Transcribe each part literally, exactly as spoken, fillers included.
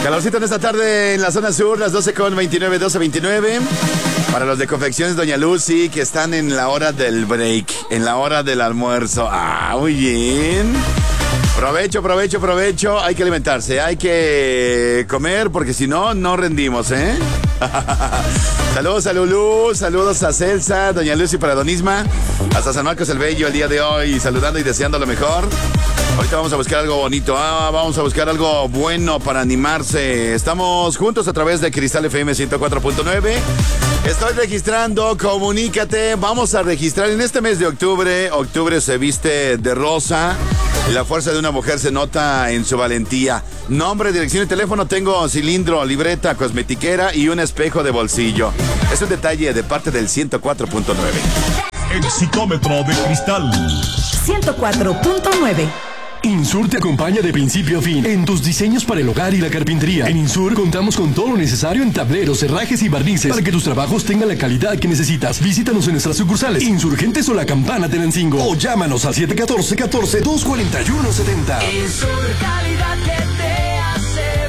Calorcito en esta tarde en la zona sur, las doce con veintinueve, doce veintinueve. Para los de Confecciones Doña Lucy, que están en la hora del break, en la hora del almuerzo. Ah, muy bien. Provecho, provecho, provecho. Hay que alimentarse, hay que comer, porque si no, no rendimos, ¿eh? Saludos a Lulú, saludos a Celsa, Doña Lucy para Don Isma, hasta San Marcos el Bello el día de hoy, saludando y deseando lo mejor. Ahorita vamos a buscar algo bonito, ah, vamos a buscar algo bueno para animarse. Estamos juntos a través de Cristal F M ciento cuatro punto nueve. Estoy registrando, comunícate, vamos a registrar en este mes de octubre. Octubre se viste de rosa. La fuerza de una mujer se nota en su valentía. Nombre, dirección y teléfono. Tengo cilindro, libreta, cosmetiquera y un espejo de bolsillo. Es un detalle de parte del ciento cuatro punto nueve. Exitómetro de Cristal ciento cuatro punto nueve. Insur te acompaña de principio a fin en tus diseños para el hogar y la carpintería. En Insur contamos con todo lo necesario en tableros, herrajes y barnices para que tus trabajos tengan la calidad que necesitas. Visítanos en nuestras sucursales Insurgentes o La Campana Tenancingo o llámanos al siete uno cuatro, catorce, dos cuatro uno, setenta. Insur, calidad que te hace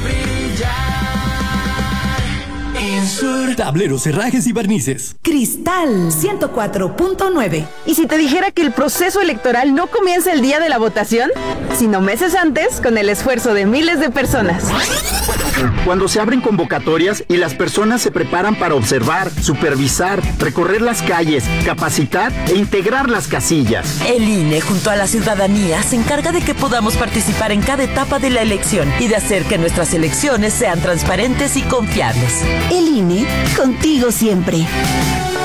brillar. Insur. Tableros, herrajes y barnices. Cristal ciento cuatro punto nueve. ¿Y si te dijera que el proceso electoral no comienza el día de la votación, sino meses antes, con el esfuerzo de miles de personas? Cuando se abren convocatorias y las personas se preparan para observar, supervisar, recorrer las calles, capacitar e integrar las casillas. El I N E junto a la ciudadanía se encarga de que podamos participar en cada etapa de la elección y de hacer que nuestras elecciones sean transparentes y confiables. El I N E, contigo siempre.